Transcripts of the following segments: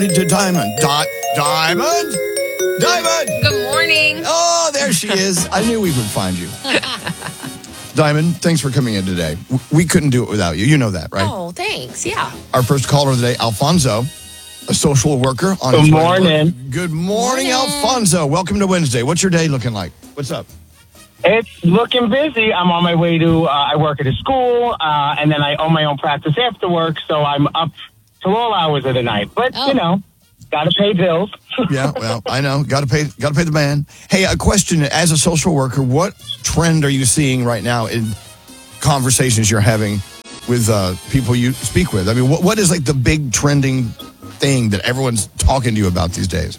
to Diamond. Diamond? Diamond! Good morning. Oh, there she is. I knew we would find you. Diamond, thanks for coming in today. We couldn't do it without you. You know that, right? Oh, thanks. Yeah. Our first caller of the day, Alfonso, a social worker. Good morning. Good morning, Alfonso. Welcome to Wednesday. What's your day looking like? What's up? It's looking busy. I'm on my way to, I work at a school, and then I own my own practice after work, so I'm up till all hours of the night. But, you know, got to pay bills. Yeah, well, I know. Got to pay the man. Hey, a question. As a social worker, what trend are you seeing right now in conversations you're having with people you speak with? I mean, what is like the big trending thing that everyone's talking to you about these days?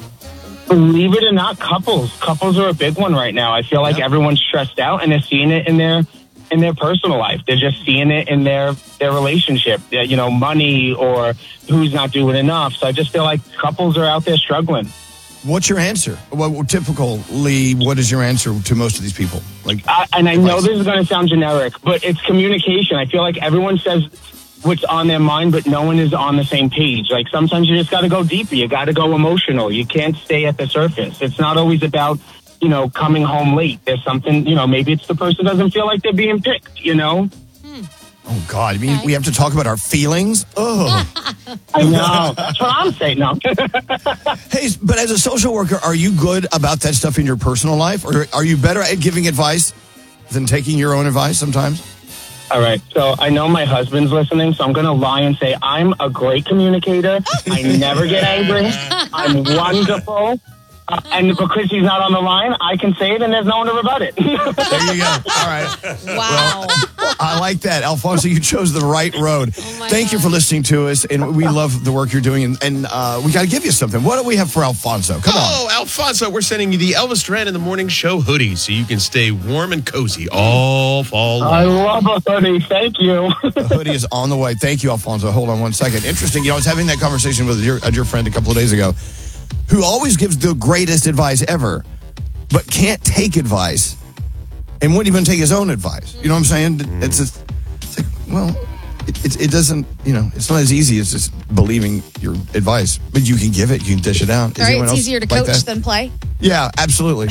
Believe it or not, couples. Couples are a big one right now. I feel like everyone's stressed out, and they're seeing it in their personal life. They're just seeing it in their relationship, you know, money or who's not doing enough. So I just feel like couples are out there struggling. What's your answer? Well, typically, what is your answer to most of these people? I know this is going to sound generic, but it's communication. I feel like everyone says what's on their mind, but no one is on the same page. Like sometimes you just got to go deeper. You got to go emotional. You can't stay at the surface. It's not always about, you know, coming home late. There's something, you know, maybe it's the person doesn't feel like they're being picked, you know? Oh, God. I mean, we have to talk about our feelings? Oh. I know. That's what I'm saying. No. Hey, but as a social worker, are you good about that stuff in your personal life? Or are you better at giving advice than taking your own advice sometimes? All right. So I know my husband's listening, so I'm going to lie and say I'm a great communicator. I never get angry. I'm wonderful. And because he's not on the line, I can say it and there's no one to rebut it. There you go. All right. Wow. Well, I like that. Alfonso, you chose the right road. Thank you for listening to us, and we love the work you're doing, and we got to give you something. What do we have for Alfonso? Come on. Oh, Alfonso, we're sending you the Elvis Duran in the Morning Show hoodie so you can stay warm and cozy all fall long. I love a hoodie. Thank you. The hoodie is on the way. Thank you, Alfonso. Hold on one second. Interesting. You know, I was having that conversation with your friend a couple of days ago, who always gives the greatest advice ever, but can't take advice and wouldn't even take his own advice. You know what I'm saying? It's like, well, it doesn't, you know, it's not as easy as just believing your advice, but you can give it, you can dish it out. All right, it's easier to coach than play. Yeah, absolutely.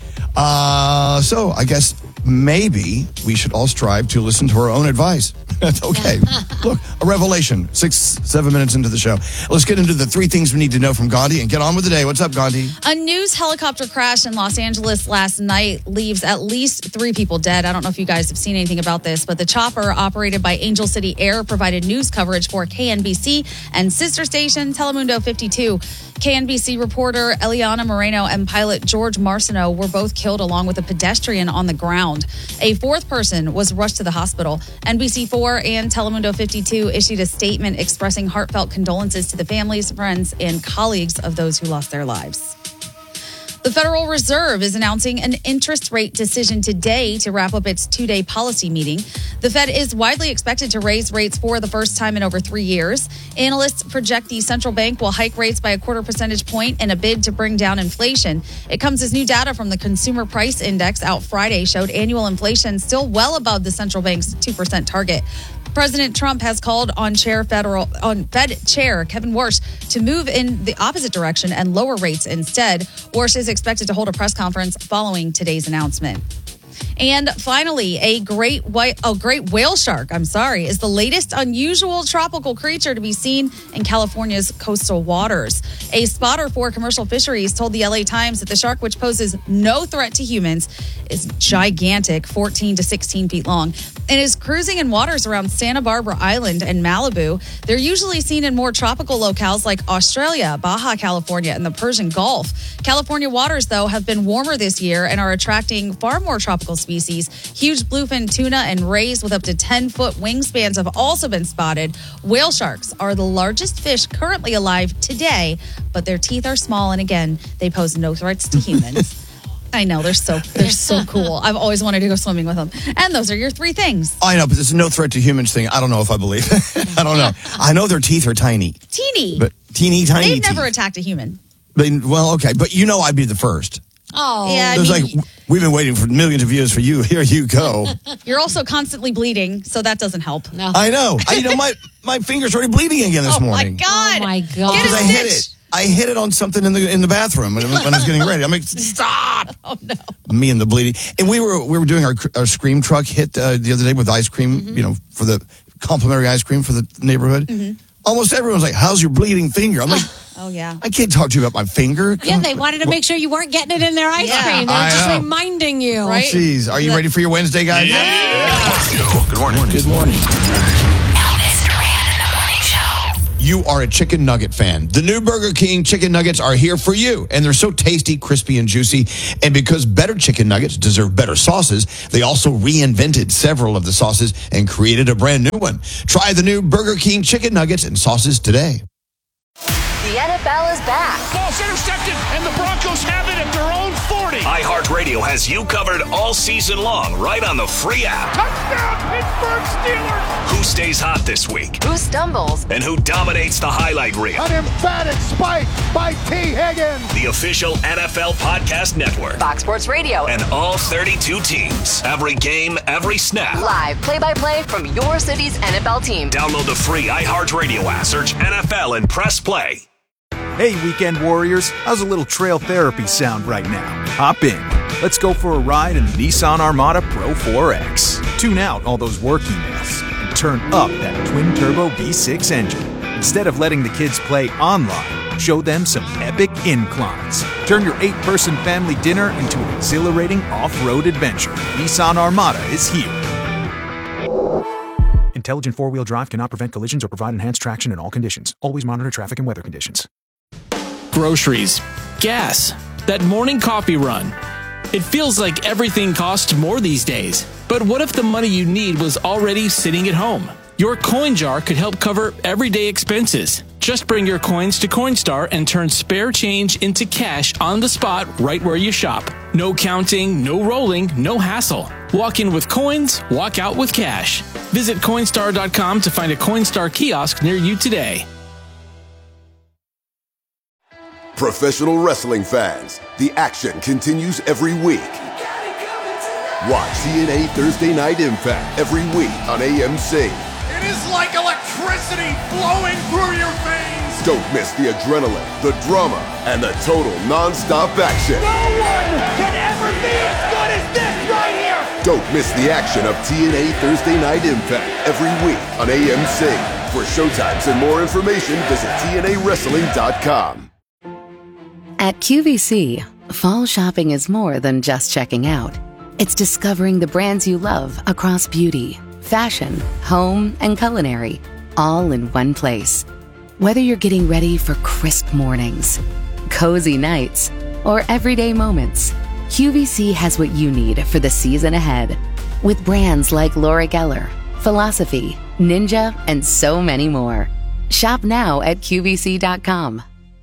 So I guess maybe we should all strive to listen to our own advice. That's okay. Look, a revelation, 6-7 minutes into the show. Let's get into the 3 things we need to know from Gandhi and get on with the day. What's up, Gandhi? A news helicopter crash in Los Angeles last night leaves at least 3 people dead. I don't know if you guys have seen anything about this, but the chopper operated by Angel City Air provided news coverage for KNBC and sister station Telemundo 52. KNBC reporter Eliana Moreno and pilot George Marciano were both killed along with a pedestrian on the ground. A 4th person was rushed to the hospital. NBC4 and Telemundo 52 issued a statement expressing heartfelt condolences to the families, friends, and colleagues of those who lost their lives. The Federal Reserve is announcing an interest rate decision today to wrap up its 2-day policy meeting. The Fed is widely expected to raise rates for the first time in over 3 years. Analysts project the central bank will hike rates by a 0.25 percentage point in a bid to bring down inflation. It comes as new data from the Consumer Price Index out Friday showed annual inflation still well above the central bank's 2% target. President Trump has called on Fed Chair Kevin Warsh to move in the opposite direction and lower rates instead. Warsh is expected to hold a press conference following today's announcement. And finally, a great whale shark, is the latest unusual tropical creature to be seen in California's coastal waters. A spotter for commercial fisheries told the LA Times that the shark, which poses no threat to humans, is gigantic, 14 to 16 feet long, and is cruising in waters around Santa Barbara Island and Malibu. They're usually seen in more tropical locales like Australia, Baja California, and the Persian Gulf. California waters, though, have been warmer this year and are attracting far more tropical species. Huge bluefin tuna and rays with up to 10-foot wingspans have also been spotted. Whale sharks are the largest fish currently alive today, but their teeth are small, and again, they pose no threats to humans. I know, they're so cool. I've always wanted to go swimming with them. And those are your 3 things. I know, but it's a no threat to humans thing. I don't know if I believe it. I don't know. I know their teeth are tiny. Teeny. But teeny, tiny They've never teeth. attacked a human. Well, okay. But you know I'd be the first. Oh. Yeah, It was like, we've been waiting for millions of years for you. Here you go. you're also constantly bleeding, so that doesn't help. No. I know. My finger's already bleeding again this morning. My God. Oh, my God. Get Because a I hit stitch. it. I hit it on something in the bathroom when I was getting ready. I'm like, stop! Oh, no. Me and the bleeding. And we were doing our Scream truck hit the other day with ice cream, for the complimentary ice cream for the neighborhood. Almost everyone's like, how's your bleeding finger? I'm like, Oh, yeah. I can't talk to you about my finger. Yeah, they wanted to make sure you weren't getting it in their ice cream. They were just reminding you. Right? Jeez, are you ready for your Wednesday, guys? Good morning. Good morning. Elvis Duran in the morning show. You are a chicken nugget fan. The new Burger King chicken nuggets are here for you, and they're so tasty, crispy, and juicy. And because better chicken nuggets deserve better sauces, they also reinvented several of the sauces and created a brand new one. Try the new Burger King chicken nuggets and sauces today. The NFL is back. Ball's intercepted, and the Broncos have it at their own 40. iHeartRadio has you covered all season long, right on the free app. Touchdown, Pittsburgh Steelers. Who stays hot this week? Who stumbles? And who dominates the highlight reel? An emphatic spike by T. Higgins. The official NFL podcast network. Fox Sports Radio. And all 32 teams. Every game, every snap. Live play-by-play from your city's NFL team. Download the free iHeartRadio app. Search NFL and press play. Hey, weekend warriors, how's a little trail therapy sound right now? Hop in. Let's go for a ride in the Nissan Armada Pro 4X. Tune out all those work emails and turn up that twin-turbo V6 engine. Instead of letting the kids play online, show them some epic inclines. Turn your 8-person family dinner into an exhilarating off-road adventure. Nissan Armada is here. Intelligent four-wheel drive cannot prevent collisions or provide enhanced traction in all conditions. Always monitor traffic and weather conditions. Groceries, gas, that morning coffee run. It feels like everything costs more these days. But what if the money you need was already sitting at home? Your coin jar could help cover everyday expenses. Just bring your coins to Coinstar and turn spare change into cash on the spot right where you shop. No counting, no rolling, no hassle. Walk in with coins, walk out with cash. Visit Coinstar.com to find a Coinstar kiosk near you today. Professional wrestling fans, the action continues every week. Watch TNA Thursday Night Impact every week on AMC. It is like electricity flowing through your veins. Don't miss the adrenaline, the drama, and the total non-stop action. No one can ever be as good as this right here. Don't miss the action of TNA Thursday Night Impact every week on AMC. For showtimes and more information, visit TNAWrestling.com. At QVC, fall shopping is more than just checking out. It's discovering the brands you love across beauty, fashion, home, and culinary, all in one place. Whether you're getting ready for crisp mornings, cozy nights, or everyday moments, QVC has what you need for the season ahead. With brands like Laura Geller, Philosophy, Ninja, and so many more. Shop now at QVC.com.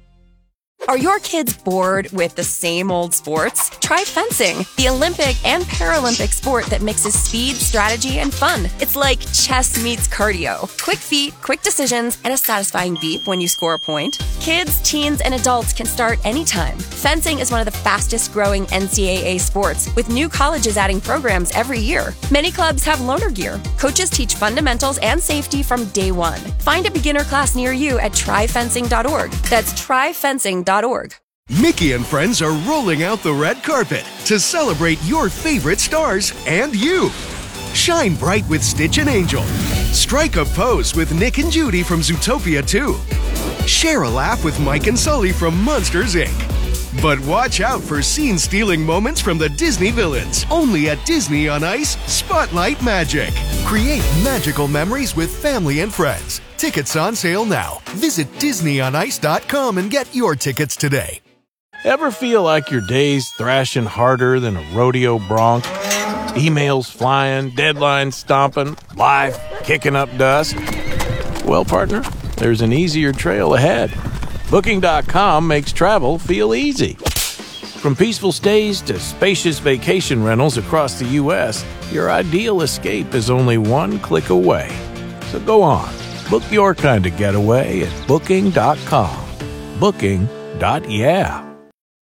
Are your kids bored with the same old sports? Try fencing, the Olympic and Paralympic sport that mixes speed, strategy, and fun. It's like chess meets cardio. Quick feet, quick decisions, and a satisfying beep when you score a point. Kids, teens, and adults can start anytime. Fencing is one of the fastest growing NCAA sports, with new colleges adding programs every year. Many clubs have loaner gear. Coaches teach fundamentals and safety from day one. Find a beginner class near you at tryfencing.org. That's tryfencing.org. Mickey and friends are rolling out the red carpet to celebrate your favorite stars and you. Shine bright with Stitch and Angel. Strike a pose with Nick and Judy from Zootopia 2. Share a laugh with Mike and Sully from Monsters, Inc. But watch out for scene-stealing moments from the Disney villains. Only at Disney on Ice Spotlight Magic. Create magical memories with family and friends. Tickets on sale now. Visit DisneyOnIce.com and get your tickets today. Ever feel like your day's thrashing harder than a rodeo bronc? Emails flying, deadlines stomping, life kicking up dust? Well, partner, there's an easier trail ahead. Booking.com makes travel feel easy. From peaceful stays to spacious vacation rentals across the U.S., your ideal escape is only one click away. So go on. Book your kind of getaway at Booking.com. Booking.yeah.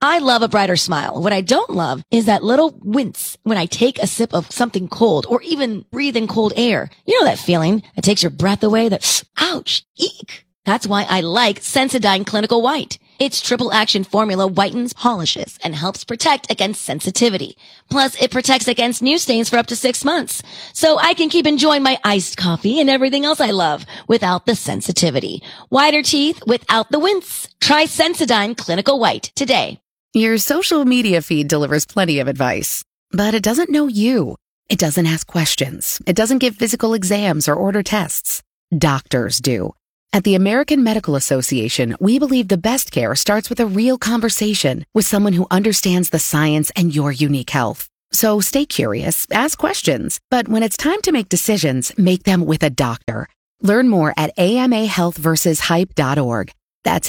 I love a brighter smile. What I don't love is that little wince when I take a sip of something cold or even breathe in cold air. You know that feeling that takes your breath away, that ouch, eek. That's why I like Sensodyne Clinical White. Its triple action formula whitens, polishes, and helps protect against sensitivity. Plus, it protects against new stains for up to 6 months. So I can keep enjoying my iced coffee and everything else I love without the sensitivity. Whiter teeth without the wince. Try Sensodyne Clinical White today. Your social media feed delivers plenty of advice, but it doesn't know you. It doesn't ask questions. It doesn't give physical exams or order tests. Doctors do. At the American Medical Association, we believe the best care starts with a real conversation with someone who understands the science and your unique health. So stay curious, ask questions, but when it's time to make decisions, make them with a doctor. Learn more at amahealthversushype.org. That's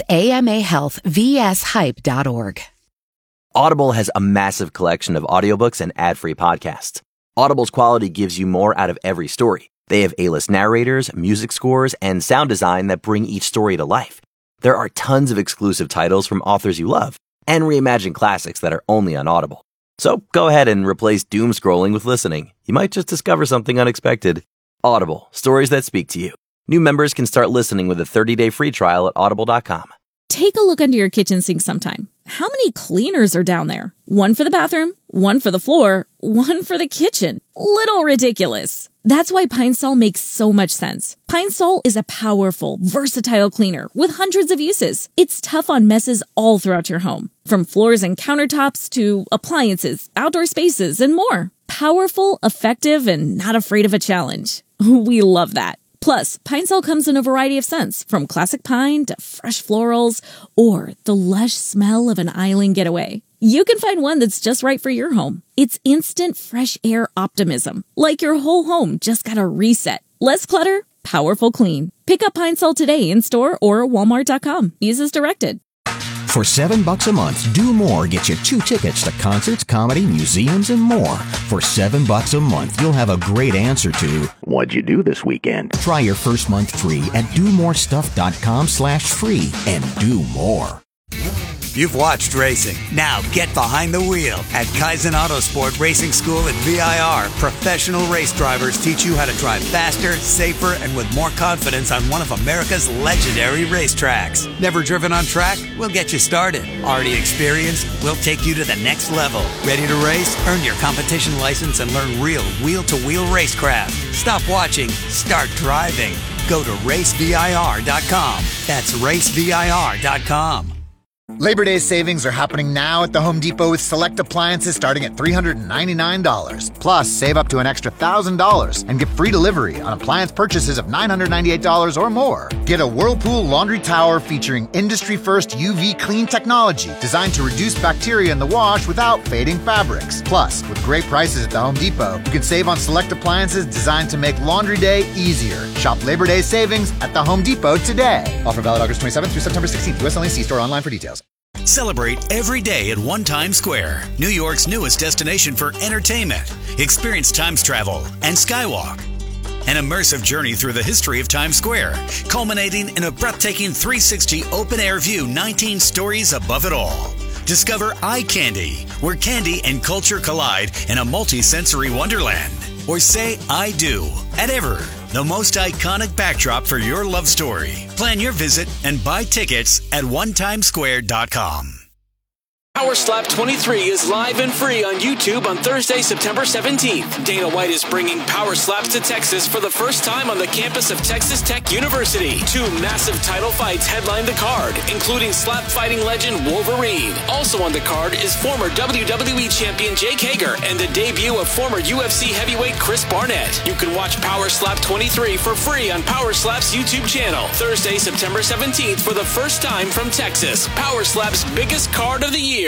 amahealthvshype.org. Audible has a massive collection of audiobooks and ad-free podcasts. Audible's quality gives you more out of every story. They have A-list narrators, music scores, and sound design that bring each story to life. There are tons of exclusive titles from authors you love, and reimagined classics that are only on Audible. So go ahead and replace doom scrolling with listening. You might just discover something unexpected. Audible, stories that speak to you. New members can start listening with a 30-day free trial at audible.com. Take a look under your kitchen sink sometime. How many cleaners are down there? One for the bathroom, one for the floor, one for the kitchen. Little ridiculous. That's why Pine Sol makes so much sense. Pine Sol is a powerful, versatile cleaner with hundreds of uses. It's tough on messes all throughout your home, from floors and countertops to appliances, outdoor spaces, and more. Powerful, effective, and not afraid of a challenge. We love that. Plus, Pine Sol comes in a variety of scents, from classic pine to fresh florals, or the lush smell of an island getaway. You can find one that's just right for your home. It's instant fresh air optimism, like your whole home just got a reset. Less clutter, powerful clean. Pick up Pine Sol today in store or walmart.com. Use as directed. For $7 a month, Do More gets you 2 tickets to concerts, comedy, museums, and more. For $7 a month, you'll have a great answer to, what'd you do this weekend? Try your first month free at domorestuff.com/free and do more. You've watched racing. Now get behind the wheel. At Kaizen Autosport Racing School at VIR, professional race drivers teach you how to drive faster, safer, and with more confidence on one of America's legendary racetracks. Never driven on track? We'll get you started. Already experienced? We'll take you to the next level. Ready to race? Earn your competition license and learn real wheel-to-wheel racecraft. Stop watching. Start driving. Go to racevir.com. That's racevir.com. Labor Day savings are happening now at the Home Depot with select appliances starting at $399. Plus, save up to an extra $1,000 and get free delivery on appliance purchases of $998 or more. Get a Whirlpool laundry tower featuring industry-first UV clean technology designed to reduce bacteria in the wash without fading fabrics. Plus, with great prices at the Home Depot, you can save on select appliances designed to make laundry day easier. Shop Labor Day savings at the Home Depot today. Offer valid August 27th through September 16th. US only. See store online for details. Celebrate every day at One Times Square, New York's newest destination for entertainment. Experience Times Travel and Skywalk. An immersive journey through the history of Times Square, culminating in a breathtaking 360 open-air view 19 stories above it all. Discover Eye Candy, where candy and culture collide in a multi-sensory wonderland. Or say I do at Ever, the most iconic backdrop for your love story. Plan your visit and buy tickets at onetimesquare.com. Power Slap 23 is live and free on YouTube on Thursday, September 17th. Dana White is bringing Power Slaps to Texas for the first time on the campus of Texas Tech University. 2 massive title fights headline the card, including slap fighting legend Wolverine. Also on the card is former WWE champion Jake Hager and the debut of former UFC heavyweight Chris Barnett. You can watch Power Slap 23 for free on Power Slap's YouTube channel. Thursday, September 17th for the first time from Texas. Power Slap's biggest card of the year.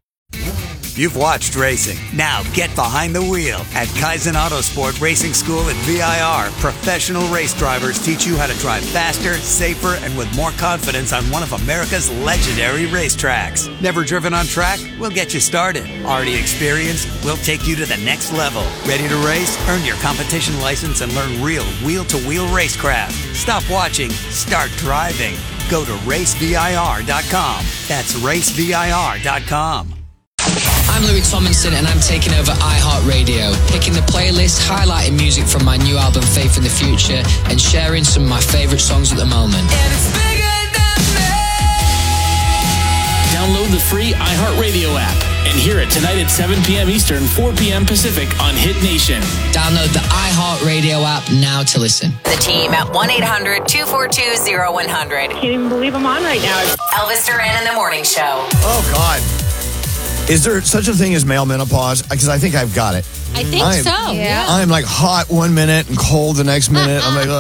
You've watched racing. Now get behind the wheel. At Kaizen Autosport Racing School at VIR, professional race drivers teach you how to drive faster, safer, and with more confidence on one of America's legendary racetracks. Never driven on track? We'll get you started. Already experienced? We'll take you to the next level. Ready to race? Earn your competition license and learn real wheel-to-wheel racecraft. Stop watching. Start driving. Go to racevir.com. That's racevir.com. I'm Louis Tomlinson and I'm taking over iHeartRadio, picking the playlist, highlighting music from my new album Faith in the Future, and sharing some of my favourite songs at the moment. Download the free iHeartRadio app and hear it tonight at 7 p.m. Eastern, 4 p.m. Pacific on Hit Nation. Download the iHeartRadio app now to listen. The team at 1-800-242-0100. Can't even believe I'm on right now. Elvis Duran in the Morning Show. Oh, God. Is there such a thing as male menopause? Because I think I've got it. I think so. Yeah. I'm like hot one minute and cold the next minute. I'm like,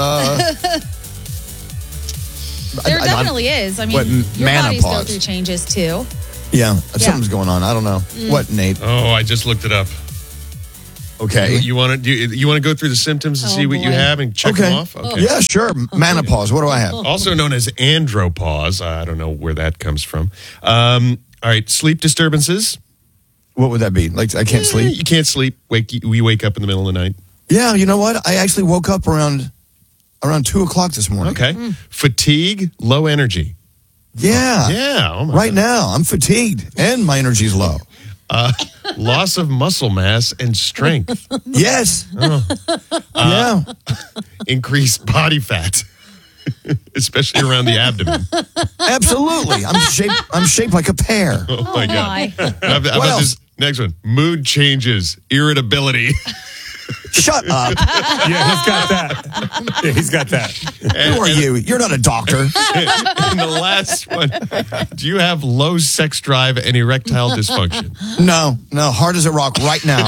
There definitely is. I mean, what, your bodies go menopause? through changes too. Yeah, something's going on. I don't know. What, Nate? Oh, I just looked it up. Okay. You want to go through the symptoms and see what you have and check them off? Okay. Yeah, sure. Menopause. What do I have? Also known as andropause. I don't know where that comes from. All right, sleep disturbances. What would that be? Like I can't sleep? You can't sleep. We wake up in the middle of the night. Yeah, you know what? I actually woke up around 2 o'clock this morning. Okay. Fatigue, low energy. Yeah. Yeah. Oh right now, I'm fatigued and my energy's low. Loss of muscle mass and strength. Yes. Yeah. Increased body fat, especially around the abdomen. Absolutely. I'm shaped like a pear. Oh my God. How about this next one? Mood changes, irritability. Shut up. Yeah, he's got that. Yeah, he's got that. Who are you? You're not a doctor. And the last one, do you have low sex drive and erectile dysfunction? No, hard as a rock right now.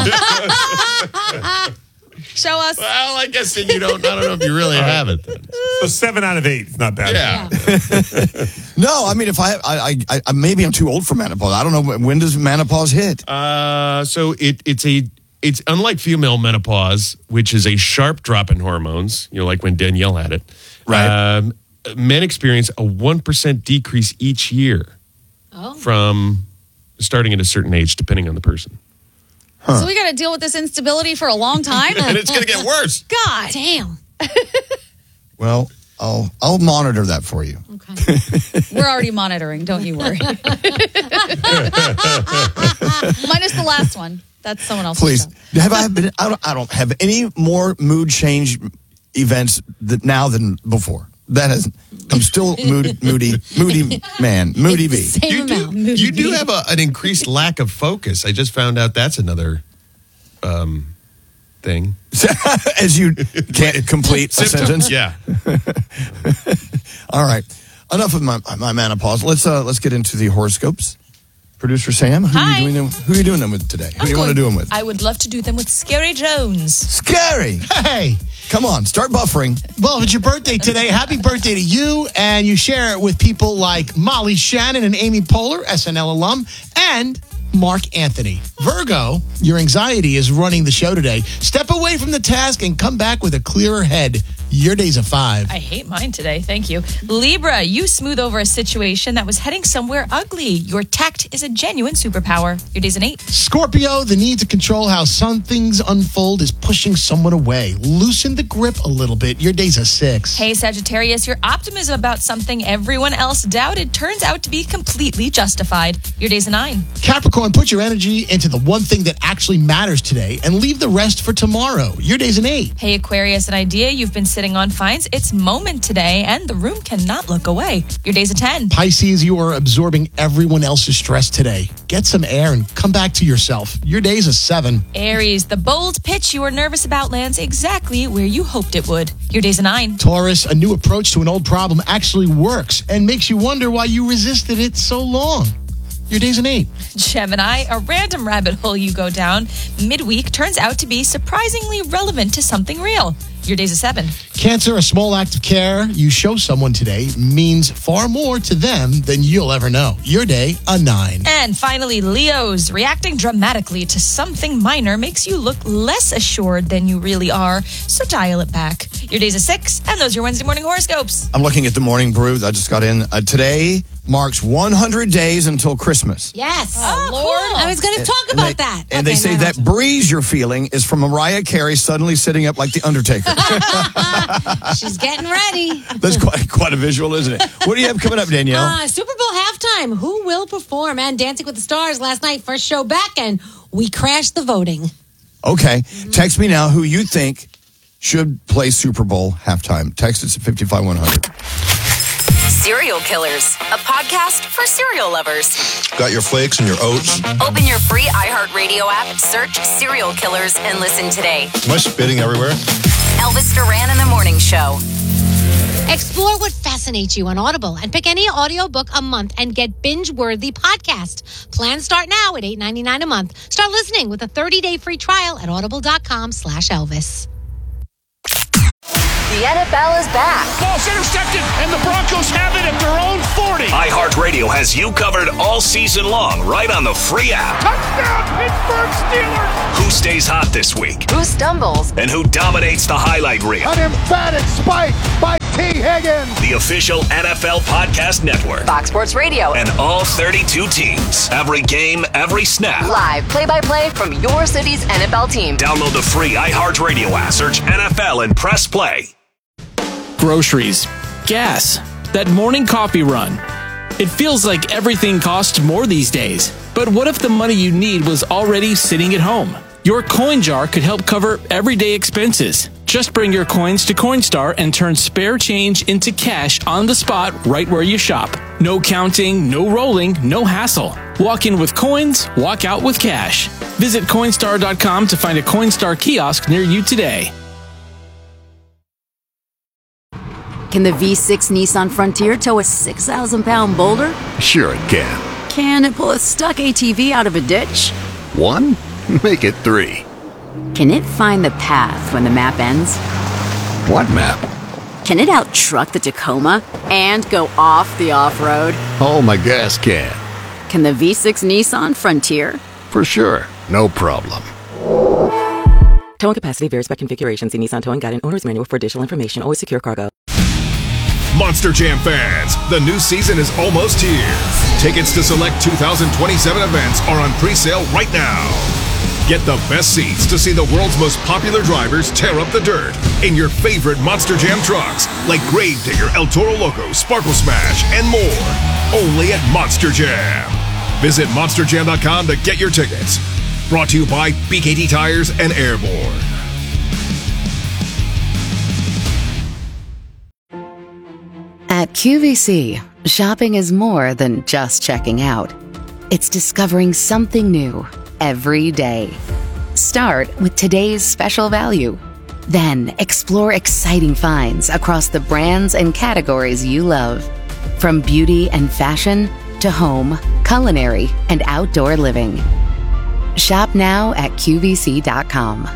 Show us. Well, I guess then I don't know if you really have it then. So 7 out of 8 is not bad. Yeah. No, I mean, if I maybe I'm too old for menopause. I don't know, when does menopause hit? So it's unlike female menopause, which is a sharp drop in hormones, like when Danielle had it. Right. Men experience a 1% decrease each year from starting at a certain age, depending on the person. So we got to deal with this instability for a long time? And it's going to get worse. God damn. Well, I'll monitor that for you. Okay. We're already monitoring, don't you worry. Minus the last one. That's someone else's Please. job. I don't have any more mood change events now than before. I'm still moody man, moody bee. You do have an increased lack of focus. I just found out that's another thing. As you can't complete a sentence. Yeah. All right. Enough of my menopause. Let's get into the horoscopes. Producer Sam, who are you doing them with today? Who do you want to do them with? I would love to do them with Scary Jones. Scary! Hey! Come on, start buffering. Well, if it's your birthday today, happy birthday to you, and you share it with people like Molly Shannon and Amy Poehler, SNL alum, and Mark Anthony. Virgo, your anxiety is running the show today. Step away from the task and come back with a clearer head. Your day's a 5. I hate mine today, thank you. Libra, you smooth over a situation that was heading somewhere ugly. Your tact is a genuine superpower. Your day's an 8. Scorpio, the need to control how some things unfold is pushing someone away. Loosen the grip a little bit. Your day's a 6. Hey, Sagittarius, your optimism about something everyone else doubted turns out to be completely justified. Your day's a 9. Capricorn, put your energy into the one thing that actually matters today and leave the rest for tomorrow. Your day's an 8. Hey, Aquarius, an idea you've been sitting on finds its moment today, and the room cannot look away. Your day's a 10. Pisces, you are absorbing everyone else's stress today. Get some air and come back to yourself. Your day's a 7. Aries, the bold pitch you were nervous about lands exactly where you hoped it would. Your day's a 9. Taurus, a new approach to an old problem actually works and makes you wonder why you resisted it so long. Your day's an 8. Gemini, a random rabbit hole you go down midweek turns out to be surprisingly relevant to something real. Your day's a 7. Cancer, a small act of care you show someone today means far more to them than you'll ever know. Your day, a 9. And finally, Leos, reacting dramatically to something minor makes you look less assured than you really are, so dial it back. Your day's a 6, and those are your Wednesday morning horoscopes. I'm looking at the morning brew. I just got in. Today, marks 100 days until Christmas. Yes. Oh, Lord. I was going to talk about that. And they say that breeze you're feeling is from Mariah Carey suddenly sitting up like the Undertaker. She's getting ready. That's quite a visual, isn't it? What do you have coming up, Danielle? Super Bowl halftime. Who will perform? And Dancing with the Stars last night, first show back, and we crashed the voting. Okay. Text me now who you think should play Super Bowl halftime. Text us at 55100. Serial Killers, a podcast for serial lovers. Got your flakes and your oats? Open your free iHeartRadio app, search Serial Killers, and listen today. Am I spitting everywhere? Elvis Duran in the Morning Show. Explore what fascinates you on Audible and pick any audiobook a month and get binge-worthy podcast. Plans start now at $8.99 a month. Start listening with a 30-day free trial at audible.com/Elvis. The NFL is back. Ball's intercepted, and the Broncos have it at their own 40. iHeartRadio has you covered all season long, right on the free app. Touchdown, Pittsburgh Steelers! Who stays hot this week? Who stumbles? And who dominates the highlight reel? An emphatic spike by T. Higgins. The official NFL Podcast Network. Fox Sports Radio. And all 32 teams. Every game, every snap. Live play-by-play from your city's NFL team. Download the free iHeartRadio app, search NFL, and press play. Groceries, gas, that morning coffee run. It feels like everything costs more these days. But what if the money you need was already sitting at home? Your coin jar could help cover everyday expenses. Just bring your coins to Coinstar and turn spare change into cash on the spot right where you shop. No counting, no rolling, no hassle. Walk in with coins, walk out with cash. Visit Coinstar.com to find a Coinstar kiosk near you today. Can the V6 Nissan Frontier tow a 6,000-pound boulder? Sure it can. Can it pull a stuck ATV out of a ditch? 1? Make it 3. Can it find the path when the map ends? What map? Can it out-truck the Tacoma and go off the off-road? Oh, my gas can. Can the V6 Nissan Frontier? For sure. No problem. Towing capacity varies by configuration. See Nissan Towing Guide and Owner's Manual for additional information. Always secure cargo. Monster Jam fans, the new season is almost here. Tickets to select 2027 events are on pre-sale right now. Get the best seats to see the world's most popular drivers tear up the dirt in your favorite Monster Jam trucks, like Gravedigger, El Toro Loco, Sparkle Smash, and more. Only at Monster Jam. Visit monsterjam.com to get your tickets. Brought to you by BKT Tires and Airborne. At QVC, shopping is more than just checking out. It's discovering something new every day. Start with today's special value. Then explore exciting finds across the brands and categories you love. From beauty and fashion to home, culinary, and outdoor living. Shop now at QVC.com.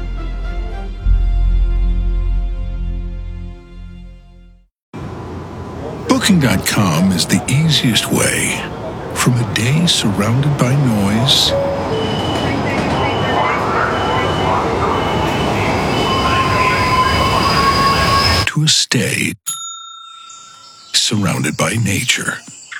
Booking.com is the easiest way. From a day surrounded by noise to a stay surrounded by nature.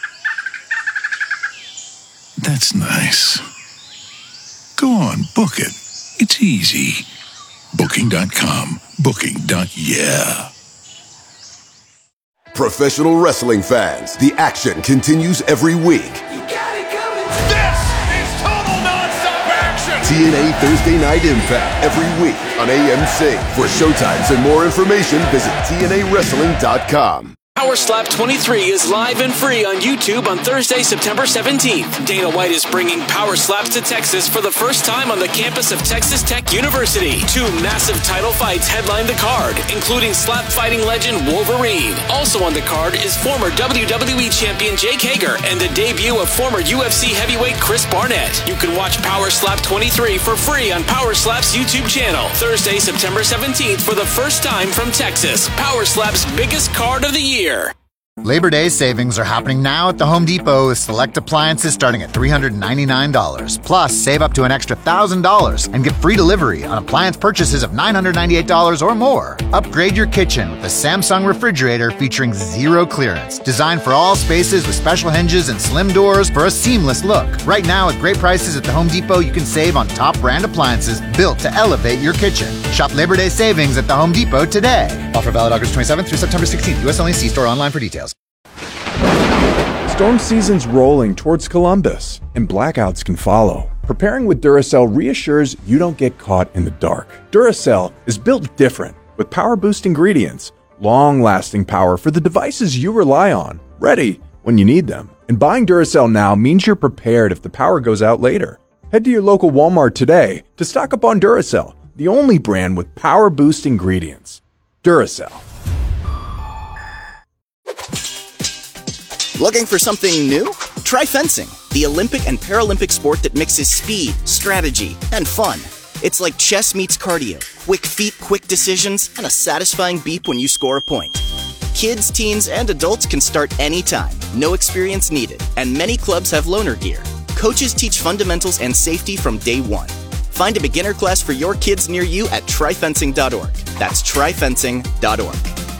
That's nice. Go on, book it. It's easy. Booking.com. Booking.yeah. Professional wrestling fans, the action continues every week. This is total nonstop action! TNA Thursday Night Impact every week on AMC. For showtimes and more information, visit TNAWrestling.com. Power Slap 23 is live and free on YouTube on Thursday, September 17th. Dana White is bringing Power Slaps to Texas for the first time on the campus of Texas Tech University. 2 massive title fights headline the card, including slap fighting legend Wolverine. Also on the card is former WWE champion Jake Hager and the debut of former UFC heavyweight Chris Barnett. You can watch Power Slap 23 for free on Power Slap's YouTube channel. Thursday, September 17th for the first time from Texas. Power Slap's biggest card of the year. Labor Day savings are happening now at the Home Depot with select appliances starting at $399. Plus, save up to an extra $1,000 and get free delivery on appliance purchases of $998 or more. Upgrade your kitchen with a Samsung refrigerator featuring zero clearance, designed for all spaces with special hinges and slim doors for a seamless look. Right now, at great prices at the Home Depot, you can save on top brand appliances built to elevate your kitchen. Shop Labor Day savings at the Home Depot today. Offer valid August 27th through September 16th. U.S. only. See store online for details. Storm season's rolling towards Columbus, and blackouts can follow. Preparing with Duracell reassures you don't get caught in the dark. Duracell is built different, with power-boost ingredients, long-lasting power for the devices you rely on, ready when you need them. And buying Duracell now means you're prepared if the power goes out later. Head to your local Walmart today to stock up on Duracell, the only brand with power-boost ingredients. Duracell. Looking for something new? Try fencing, the Olympic and Paralympic sport that mixes speed, strategy, and fun. It's like chess meets cardio, quick feet, quick decisions, and a satisfying beep when you score a point. Kids, teens, and adults can start anytime, no experience needed, and many clubs have loaner gear. Coaches teach fundamentals and safety from day one. Find a beginner class for your kids near you at tryfencing.org. That's tryfencing.org.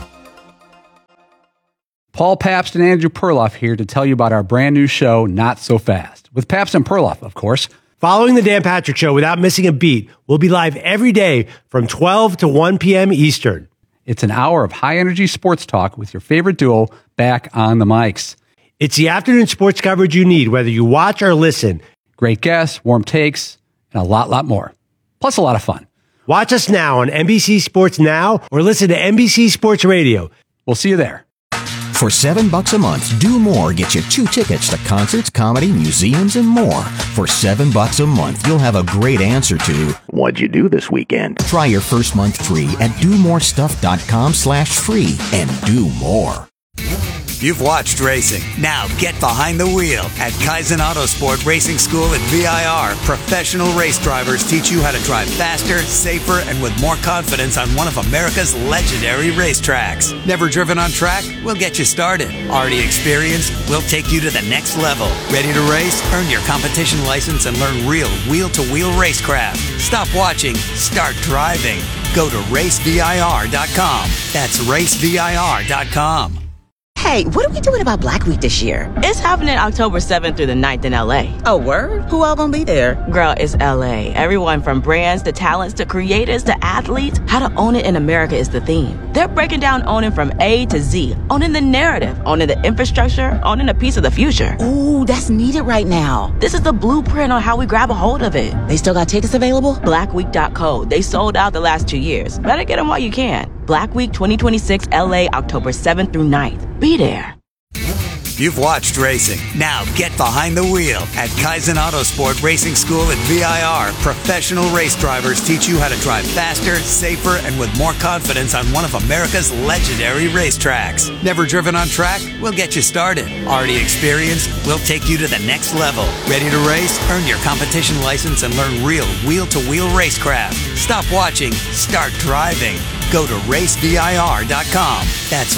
Paul Pabst and Andrew Perloff here to tell you about our brand new show, Not So Fast, with Pabst and Perloff, of course. Following the Dan Patrick Show without missing a beat, we'll be live every day from 12 to 1 p.m. Eastern. It's an hour of high-energy sports talk with your favorite duo back on the mics. It's the afternoon sports coverage you need, whether you watch or listen. Great guests, warm takes, and a lot more. Plus a lot of fun. Watch us now on NBC Sports Now or listen to NBC Sports Radio. We'll see you there. For $7 a month, Do More gets you 2 tickets to concerts, comedy, museums, and more. For $7 a month, you'll have a great answer to What'd you do this weekend? Try your first month free at domorestuff.com/free and do more. You've watched racing. Now get behind the wheel at Kaizen Autosport Racing School at VIR. Professional race drivers teach you how to drive faster, safer, and with more confidence on one of America's legendary racetracks. Never driven on track? We'll get you started. Already experienced? We'll take you to the next level. Ready to race? Earn your competition license and learn real wheel-to-wheel racecraft. Stop watching. Start driving. Go to racevir.com. That's racevir.com. Hey, what are we doing about Black Week this year? It's happening October 7th through the 9th in LA. Oh, word? Who all gonna be there? Girl, it's LA. Everyone from brands to talents to creators to athletes. How to own it in America is the theme. They're breaking down owning from A to Z. Owning the narrative, owning the infrastructure, owning a piece of the future. Ooh, that's needed right now. This is the blueprint on how we grab a hold of it. They still got tickets available? Blackweek.co. They sold out the last 2 years. Better get them while you can. Black Week 2026 LA, October 7th through 9th. Be there. You've watched racing. Now get behind the wheel at Kaizen Autosport Racing School at VIR. Professional race drivers teach you how to drive faster, safer, and with more confidence on one of America's legendary racetracks. Never driven on track? We'll get you started. Already experienced? We'll take you to the next level. Ready to race? Earn your competition license and learn real wheel-to-wheel racecraft. Stop watching. Start driving. Go to racevir.com. That's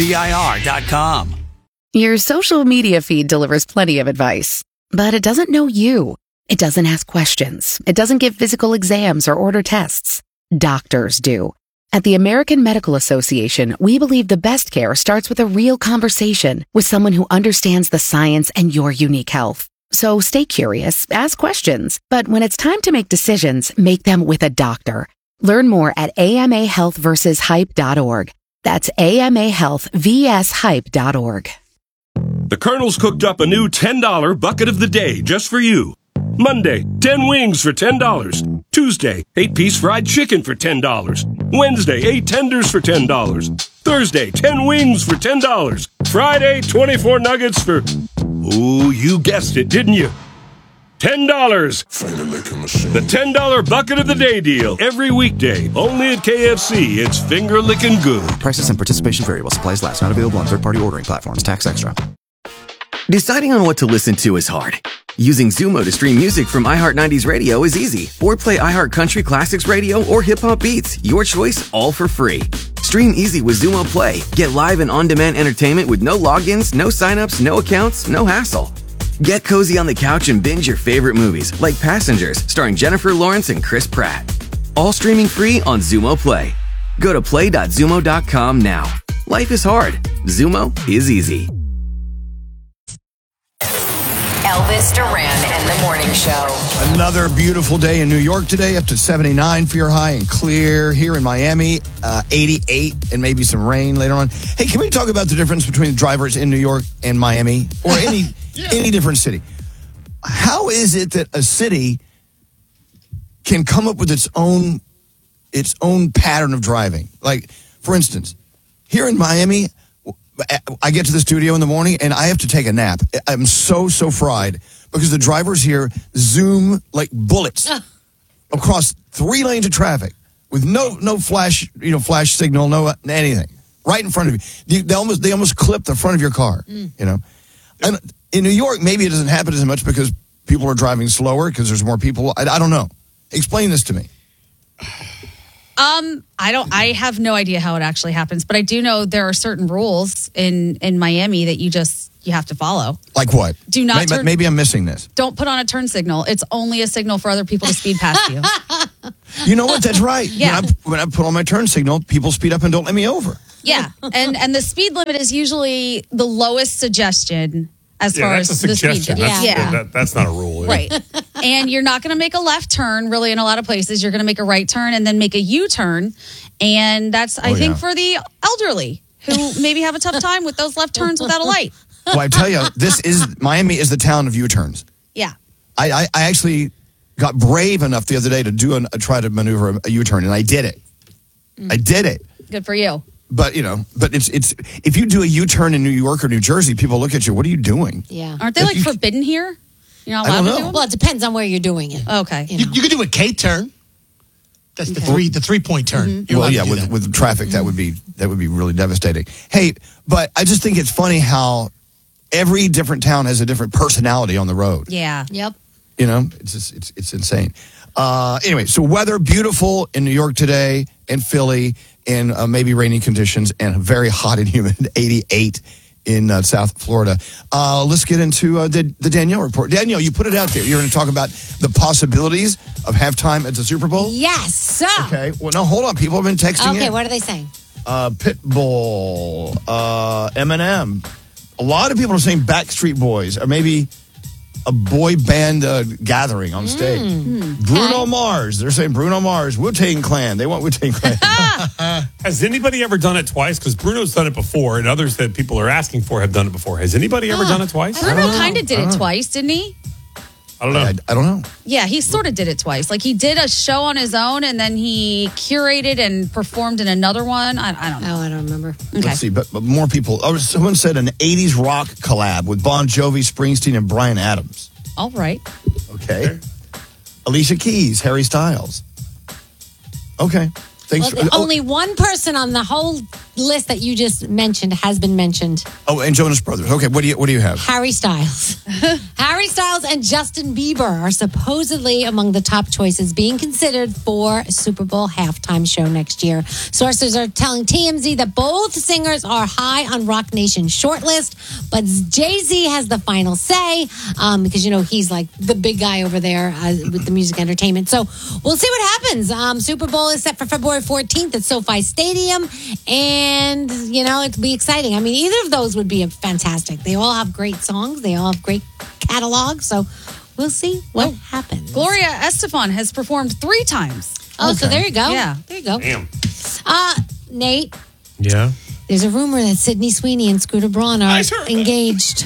racevir.com. Your social media feed delivers plenty of advice, but it doesn't know you. It doesn't ask questions. It doesn't give physical exams or order tests. Doctors do. At the American Medical Association, we believe the best care starts with a real conversation with someone who understands the science and your unique health. So stay curious, ask questions, but when it's time to make decisions, make them with a doctor. Learn more at amahealthversushype.org. That's amahealthvshype.org. The Colonel's cooked up a new $10 bucket of the day just for you. Monday, 10 wings for $10. Tuesday, 8-piece fried chicken for $10. Wednesday, 8 tenders for $10. Thursday, 10 wings for $10. Friday, 24 nuggets for... Ooh, you guessed it, didn't you? $10. The $10 bucket of the day deal. Every weekday. Only at KFC. It's finger licking good. Prices and participation variable. Supplies last. Not available on third-party ordering platforms. Tax extra. Deciding on what to listen to is hard. Using Zumo to stream music from iHeart 90s Radio is easy. Or play iHeart Country Classics Radio or Hip Hop Beats. Your choice, all for free. Stream easy with Xumo Play. Get live and on-demand entertainment with no logins, no signups, no accounts, no hassle. Get cozy on the couch and binge your favorite movies, like Passengers, starring Jennifer Lawrence and Chris Pratt. All streaming free on Xumo Play. Go to play.xumo.com now. Life is hard. Xumo is easy. Elvis Duran and the Morning Show. Another beautiful day in New York today, up to 79 for your high and clear. Here in Miami, 88 and maybe some rain later on. Hey, can we talk about the difference between drivers in New York and Miami or any different city? How is it that a city can come up with its own pattern of driving? Like, for instance, here in Miami, I get to the studio in the morning and I have to take a nap. I'm so fried because the drivers here zoom like bullets across 3 lanes of traffic with no flash signal, no anything, right in front of you. They almost clip the front of your car. And in New York, maybe it doesn't happen as much because people are driving slower because there's more people. I don't know. Explain this to me. I have no idea how it actually happens, but I do know there are certain rules in Miami that you have to follow. Like what? Do not maybe I'm missing this. Don't put on a turn signal. It's only a signal for other people to speed past you. You know what? That's right. Yeah. When I put on my turn signal, people speed up and don't let me over. Yeah. And the speed limit is usually the lowest suggestion as far as the speed. That's not a rule. Right. And you're not going to make a left turn really in a lot of places. You're going to make a right turn and then make a U-turn. And that's, I think, for the elderly who maybe have a tough time with those left turns without a light. Well, I tell you, Miami is the town of U-turns. Yeah. I actually got brave enough the other day to try to maneuver a U-turn, and I did it. I did it. Good for you. But it's if you do a U-turn in New York or New Jersey, people look at you. What are you doing? Yeah. Aren't they forbidden here? You're not allowed to do them? Well, it depends on where you're doing it. Okay. You could do a K-turn. That's the 3-point turn. Well, yeah, with traffic, that would be really devastating. Hey, but I just think it's funny how every different town has a different personality on the road. Yeah. Yep. It's insane. Anyway, so weather beautiful in New York today, and Philly, and maybe rainy conditions, and very hot and humid, 88 in South Florida. Let's get into the Danielle report. Danielle, you put it out there. You're going to talk about the possibilities of halftime at the Super Bowl? Yes. So. Okay. Well, no, hold on. People have been texting in. Okay, what are they saying? Pitbull, Eminem. A lot of people are saying Backstreet Boys, or maybe a boy band gathering on stage. Bruno Mars. They're saying Bruno Mars. Wu-Tang Clan. They want Wu-Tang Clan. Has anybody ever done it twice? Because Bruno's done it before, and others that people are asking for have done it before. Has anybody ever done it twice? Bruno kind of did it twice, didn't he? I don't know. I don't know. Yeah, he sort of did it twice. Like, he did a show on his own, and then he curated and performed in another one. I don't know. Oh, I don't remember. Okay. Let's see, but more people. Oh, someone said an 80s rock collab with Bon Jovi, Springsteen, and Bryan Adams. All right. Okay. Alicia Keys, Harry Styles. Okay. Thanks. Well, only one person on the whole list that you just mentioned has been mentioned. Oh, and Jonas Brothers. Okay, what do you have? Harry Styles. Harry Styles and Justin Bieber are supposedly among the top choices being considered for a Super Bowl halftime show next year. Sources are telling TMZ that both singers are high on Rock Nation's shortlist, but Jay-Z has the final say because, he's like the big guy over there with the music entertainment. So we'll see what happens. Super Bowl is set for February 14th at SoFi Stadium, and it'll be exciting. I mean, either of those would be fantastic. They all have great songs. They all have great catalogs. So we'll see what happens. Gloria Estefan has performed 3 times. Oh, so there you go. Yeah. There you go. Damn. Nate. Yeah. There's a rumor that Sydney Sweeney and Scooter Braun are engaged.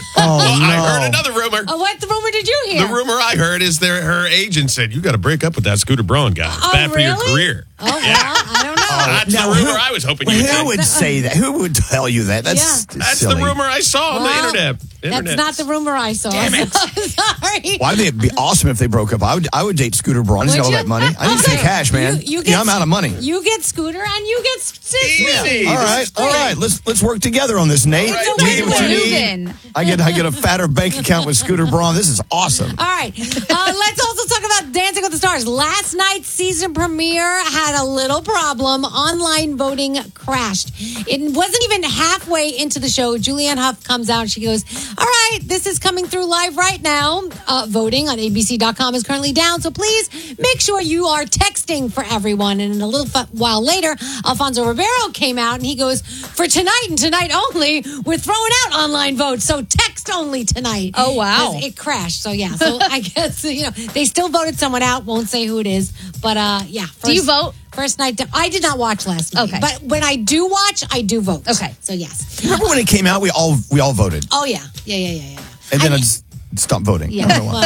I heard another rumor. Oh, what rumor did you hear? The rumor I heard is her agent said, you got to break up with that Scooter Braun guy. It's bad for your career. Oh, well, I don't know. That's the rumor I was hoping you'd Who would say that? Who would tell you that? That's silly. the rumor I saw on the internet. That's not the rumor I saw. Damn it. Sorry. Why would it be awesome if they broke up? I would date Scooter Braun. He's got all that money. I need some cash, man. I'm out of money. You get Scooter and you get Sydney. All right. Let's work together on this, Nate. It's You get what you need. I get a fatter bank account with Scooter Braun. This is awesome. All right. Let's also talk talk about Dancing with the Stars. Last night's season premiere had a little problem. Online voting crashed. It wasn't even halfway into the show. Julianne Hough comes out and she goes, all right, this is coming through live right now. Voting on ABC.com is currently down, so please make sure you are texting for everyone. And a little while later, Alfonso Ribeiro came out and he goes, for tonight and tonight only, we're throwing out online votes, so text only tonight. Oh, wow. 'Cause it crashed. So, yeah. So, I guess, they still voted someone out. Won't say who it is. But, yeah. Do you vote? First night. I did not watch last night. Okay. But when I do watch, I do vote. Okay. So, yes. Remember when it came out, we all voted. Oh, yeah. Yeah. And then I just stopped voting. I Yeah. don't know why.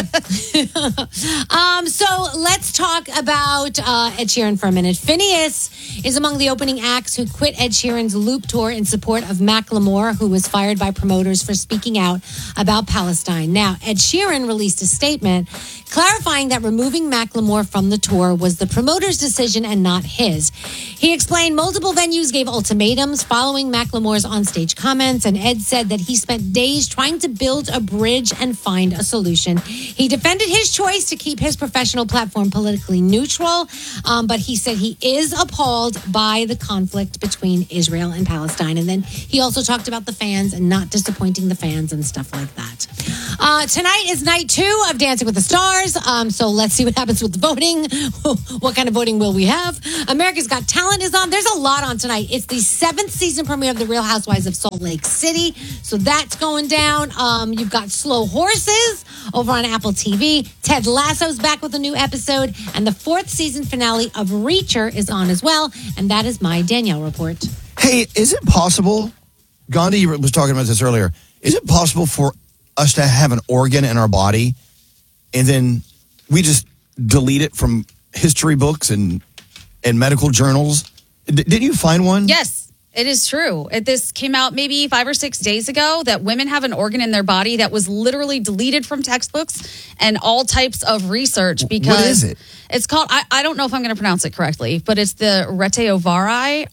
So let's talk about Ed Sheeran for a minute. Phineas is among the opening acts who quit Ed Sheeran's Loop tour in support of Macklemore, who was fired by promoters for speaking out about Palestine. Now, Ed Sheeran released a statement clarifying that removing Macklemore from the tour was the promoter's decision and not his. He explained multiple venues gave ultimatums following Macklemore's onstage comments, and Ed said that he spent days trying to build a bridge and find a solution. He defended his choice to keep his professional platform politically neutral, but he said he is appalled by the conflict between Israel and Palestine. And then he also talked about the fans and not disappointing the fans and stuff like that. Tonight is night 2 of Dancing with the Stars, so let's see what happens with the voting. What kind of voting will we have? America's Got Talent is on. There's a lot on tonight. It's the 7th season premiere of The Real Housewives of Salt Lake City, so that's going down. You've got Slow Horses over on Apple TV. Ted Lasso's back with a new episode, and the 4th season finale of Reacher is on as well, and that is my Danielle report. Hey, is it possible, Gandhi was talking about this earlier, is it possible for us to have an organ in our body and then we just delete it from history books and medical journals? Did you find one? Yes, it is true. This came out maybe 5 or 6 days ago that women have an organ in their body that was literally deleted from textbooks and all types of research because what is it? It's called, I don't know if I'm going to pronounce it correctly, but it's the Reteovarii,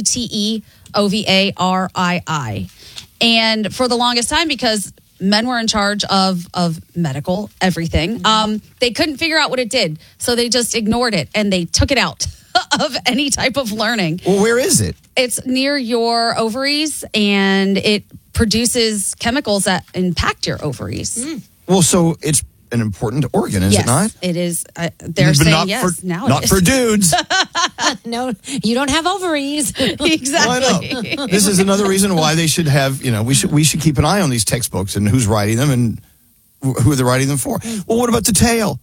Reteovarii. And for the longest time, because men were in charge of medical everything, they couldn't figure out what it did. So they just ignored it and they took it out of any type of learning. Well, where is it? It's near your ovaries and it produces chemicals that impact your ovaries. Well, so it's an important organ, is Yes, it not? it is. They're But saying not yes. for, Now not it for is. dudes. No, you don't have ovaries. Exactly. This is another reason why they should have, we should keep an eye on these textbooks and who's writing them and who they're writing them for. Well, what about the tail?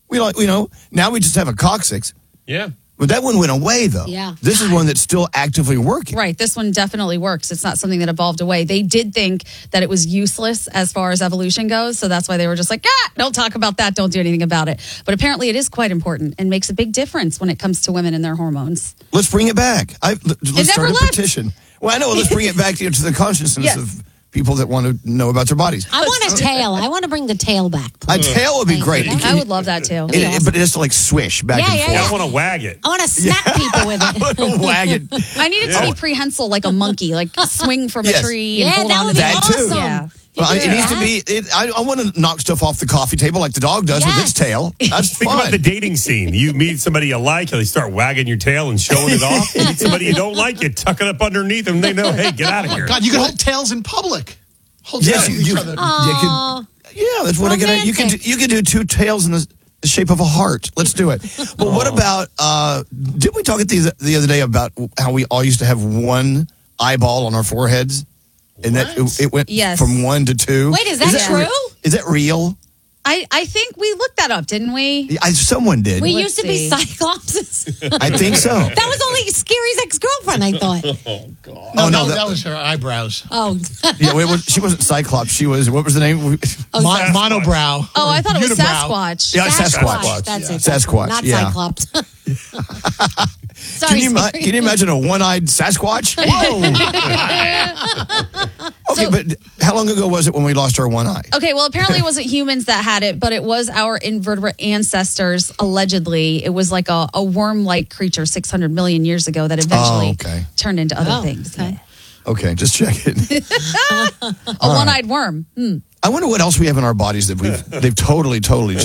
Now we just have a coccyx. Yeah. But that one went away, though. Yeah. This is one that's still actively working. Right. This one definitely works. It's not something that evolved away. They did think that it was useless as far as evolution goes. So that's why they were just like, don't talk about that. Don't do anything about it. But apparently it is quite important and makes a big difference when it comes to women and their hormones. Let's bring it back. Let's start a left. petition. Well, I know. Let's bring it back to the consciousness Yes. of people that want to know about their bodies. I want a tail. I want to bring the tail back. A tail would be great. I would love that too. But it has to swish back and forth. I want to wag it. I want to smack people with it. Wag it. I need it to be prehensile like a monkey, like swing from a Yes. tree and Yeah, hold that on would to be That too. awesome. Yeah. Well, it needs to be. I want to knock stuff off the coffee table like the dog does with its tail. That's Think about fun. the dating scene. You meet somebody you like, and they start wagging your tail and showing it off. You meet somebody you don't like, you tuck it up underneath them, and they know, hey, get out of here. God, you can hold tails in public. Hold Yes, tails you each other. that's what I get. You can do two tails in the shape of a heart. Let's do it. But what about? Didn't we talk the other day about how we all used to have one eyeball on our foreheads, and that it went Yes. from 1 to 2? Wait, is that true? Is that real? I think we looked that up, didn't we? Someone did. We Let's used to be see. cyclopses. I think so. That was only Scary's ex-girlfriend, I thought. No, that was her eyebrows. Oh. Yeah, she wasn't Cyclops. She was. What was the name? Monobrow. Oh, I thought it was Unibrow. Sasquatch. Yeah, Sasquatch. That's it. Sasquatch. Not yeah. Cyclops. Can you imagine a one-eyed Sasquatch? Whoa! Okay, but how long ago was it when we lost our one eye? Okay, well, apparently it wasn't humans that had it, but it was our invertebrate ancestors, allegedly. It was like a worm-like creature 600 million years ago that eventually turned into other things. Okay, just check it. A one-eyed worm. I wonder what else we have in our bodies that they've totally just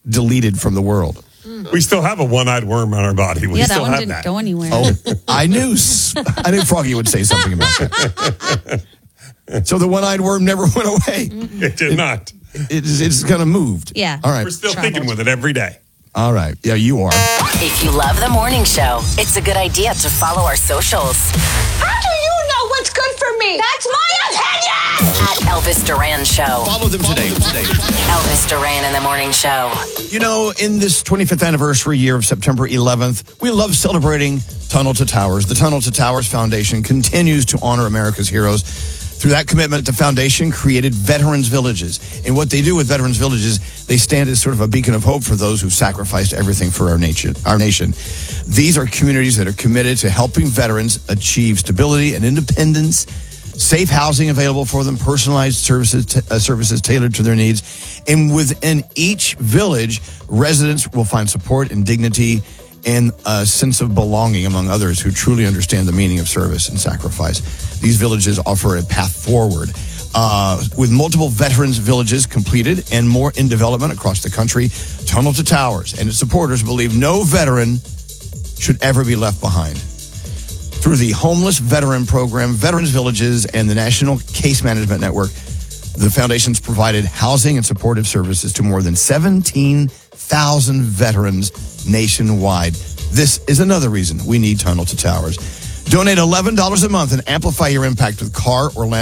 deleted from the world. We still have a one-eyed worm on our body. We Yeah, still that one have didn't that. go anywhere. Oh, I knew Froggy would say something about that. So the one-eyed worm never went away. It did not. It's kind of moved. Yeah. All right. We're still thinking with it every day. All right. Yeah, you are. If you love the morning show, it's a good idea to follow our socials. How do you know what's good for me? That's my opinion! At Elvis Duran Show. Follow them today. Elvis Duran in the Morning Show. You know, in this 25th anniversary year of September 11th, we love celebrating Tunnel to Towers. The Tunnel to Towers Foundation continues to honor America's heroes. Through that commitment, the foundation created Veterans Villages. And what they do with Veterans Villages, they stand as sort of a beacon of hope for those who've sacrificed everything for our nation. These are communities that are committed to helping veterans achieve stability and independence, safe housing available for them, personalized services tailored to their needs. And within each village, residents will find support and dignity and a sense of belonging among others who truly understand the meaning of service and sacrifice. These villages offer a path forward. With multiple veterans villages completed and more in development across the country, Tunnel to Towers and its supporters believe no veteran should ever be left behind. Through the Homeless Veteran Program, Veterans Villages, and the National Case Management Network, the foundation's provided housing and supportive services to more than 17,000 veterans nationwide. This is another reason we need Tunnel to Towers. Donate $11 a month and amplify your impact with car or land